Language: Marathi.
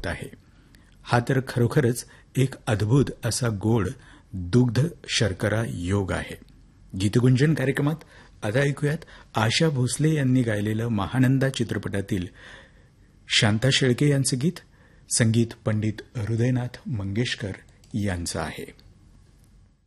आहे. हा तर खरोखरच एक अद्भुत असा गोड दुग्ध शर्करा योग आहे. गीतगुंजन कार्यक्रमात आता ऐकूयात आशा भोसले यांनी गायलेलं महानंदा चित्रपटातील शांता शेळके यांचं गीत. संगीत पंडित हृदयनाथ मंगेशकर यांचं आहे.